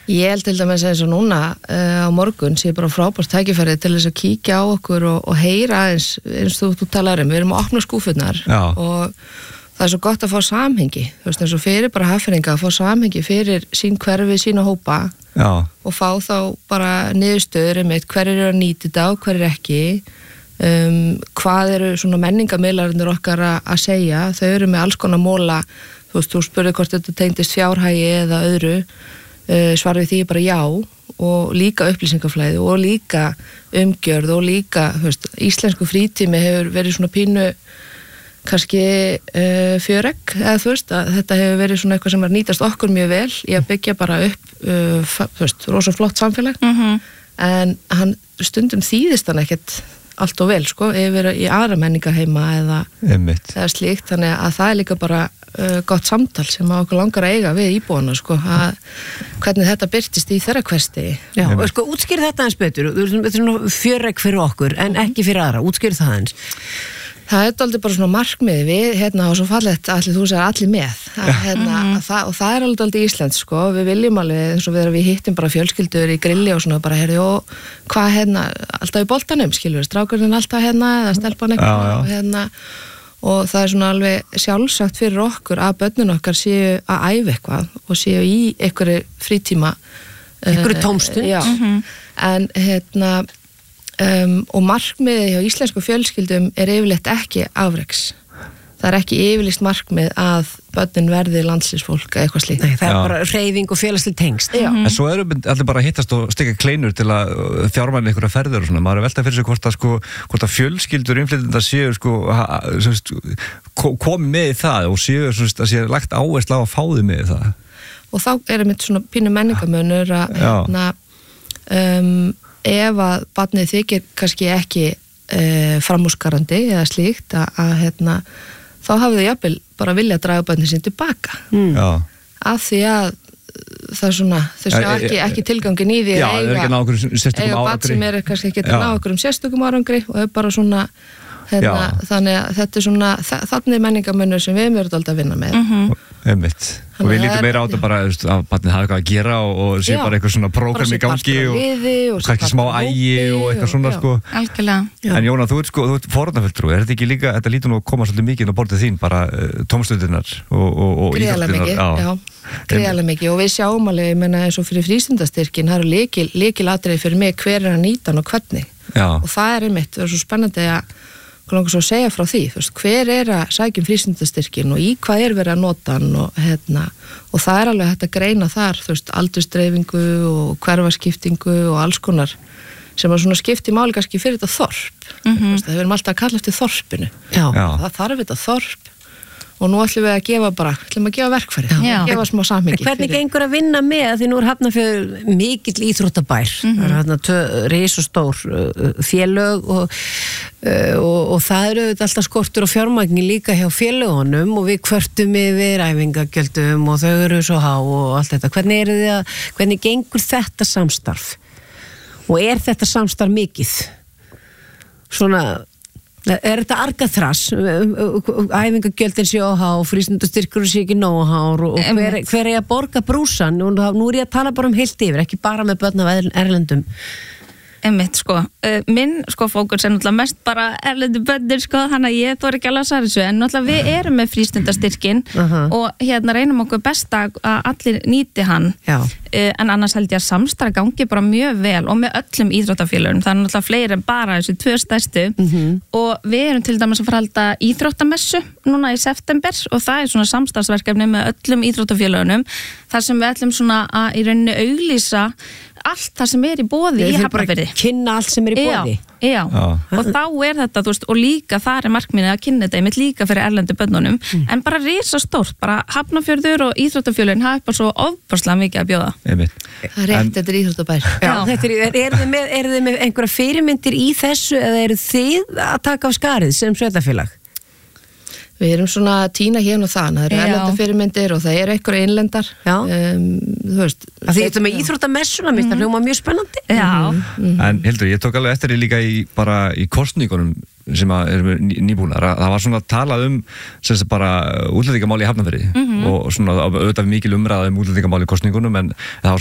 Ég held til dæmis eins og núna á morgun sé bara frábært tækifæri til þess að kíkja á okkur og heyra eins þú talar við erum að opna skúfurnar og það svo gott að fá samhengi, þú veist eins og fyrir bara Hafnfirðinga að fá samhengi fyrir sín hverfi, sína hópa og fá þá bara niðurstöður hverjir eru að nýta þetta og hverjir ekki, hvað eru svona menningarmiðlarnir okkar að segja, þau eru með alls konar móla, þú veist, þú spurði hvort þetta tengdist fjárhagi eða öðru, svar við því bara já og líka upplýsingaflæði og líka umgjörð og líka, þú veist, íslensku frítími hefur verið svona pínu kannski fjöregg eða þú veist, að þetta hefur verið svona eitthvað sem er nýtast okkur mjög vel í að byggja bara upp, þú veist, rosa flott samfélag en hann stundum þýðist hann ekkert allt og vel, sko, yfir í aðra menningarheima eða slíkt, þannig að það er líka bara gott samtal sem að okkur langar að eiga við íbúana, sko, að hvernig þetta birtist í þeirra hversti. Já, og sko, útskýr þetta eins betur, þetta er svona fjöregg fyrir okkur, en ekki fyrir aðra, útskýr það eins. Það er aldrei bara svona markmið við, og svo fallegt allir þú segir allir með, og það er aldrei Ísland, sko, við viljum alveg, eins og við hittum bara fjölskyldur í grilli og svona bara, hvað alltaf í boltanum, skilur, strákurinn alltaf eða stelpan eitthvað, og það er svona alveg sjálfsagt fyrir okkur að börnin okkar séu að æfa eitthvað og séu í einhverju frítíma einhverju tómstund en og markmiðið hjá íslensku fjölskyldum er yfirleitt ekki afreks. Það er ekki yfirlýst markmið að börnin verði landsliðsfólk eða eitthvað slíkt. Nei, það er bara hreyfing og félagsleg tengsl. En svo eru allir bara að hittast og stikka kleinur til að fjármagna einhverja ferðir og svona. Maður er veltað fyrir sig hvort að fjölskyldur innflytjenda séu komið með í það og séu lagt áherslu á að fá þau með í það. Og þá er mitt svona pínu menningarmunur að ef að barnið þykir kannski ekki framúrskarandi eða slíkt að þá hafið þau jafnvel bara vilja að draga börnin sín tilbaka af því að það er svona, þau sjá ekki tilgangin í því að eiga barn sem er kannski ekki að ná okkur sérstökum árangri og er bara svona þannig að þetta er svona þannig menningarmunur sem við erum alltaf að vinna með og við lítum meira á þetta bara að barnið hafa eitthvað að gera og sé bara eitthvað svona prógram í gangi og kannski smá ægi og eitthvað svona sko. En Jóna, þú ert forvarnafulltrúi, er þetta ekki líka, þetta lítur nú að koma svolítið mikið inn á borðið þín, bara tómstundirnar og íþróttirnar gríðarlega mikið og við sjáum alveg, ég menna eins og fyrir frístundastyrkin, það eru lykilatriði fyrir mig hver er að nýta hann og hvernig og það er einmitt, það er svo spennandi að langar svo að segja frá því, þú veist, hver er að sækja frístundastyrkin og í hvað er verið að nota hann og það er alveg hægt að greina þar, þú veist, aldursdreifingu og hverfaskiptingu og alls konar sem að svona skipti máli kannski fyrir þetta þorp, þú veist, það verðum alltaf að kalla eftir þorpinu, það þarf þetta þorp og nú ætlum við að gefa verkfæri, gefa smá samhengi. Hvernig gengur að vinna með, því nú er Hafnarfjörður mikill íþróttabær, það er risastór félög og það eru alltaf skortur og fjármagni líka hjá félögunum og við kvörtum yfir æfingagjöldum og þau eru svo há og allt þetta. Hvernig gengur þetta samstarf? Og er þetta samstarf mikið? Svona er þetta argaþras, æfingagjöldin sé óhá, frístundastyrkur sé ekki nóhár og hver er að borga brúsan? Og nú er ég að tala bara heilt yfir, ekki bara með börn af erlendum. Einmitt, minn fókus er náttúrulega mest bara erlendu börnir, þannig að ég þori ekki alveg að svara þessu, en náttúrulega við erum með frístundastyrkin og reynum okkur best að allir nýti hann, en annars held ég að samstarf gangi bara mjög vel og með öllum íþróttafélögum, það er náttúrulega fleiri en bara þessu 2 stærstu og við erum til dæmis að fara að halda íþróttamessu núna í september og það er svona samstarfsverkefni með öllum íþróttafélögunum, þar sem við ætlum svona að í rauninni auglýsa allt það sem er í boði í Hafnarfirði. Kynna allt sem er í boði. Já. Og þá er þetta, þú veist, og líka þar er markmiðið að kynna þetta einmitt líka fyrir erlendu börnunum, en bara risastórt, bara Hafnarfjörður og íþróttafélögin hafa bara svo ofboðslega mikið að bjóða. Það er rétt, þetta er íþróttabær. Eru þið með einhverja fyrirmyndir í þessu eða eru þið að taka á skarið sem sveitarfélag? Við erum svona að tína hérna og það eru erlenda fyrirmyndir og það eru einhverja innlendar þú veist að því þetta með íþróttamessuna það hljóma mjög spennandi En Hildur, ég tók alveg eftir því líka bara í kosningunum sem eru nýbúnar það var svona talað bara útlendingamál í Hafnarfirði og svona auðvitað mikil umræða útlendingamál í kosningunum en það var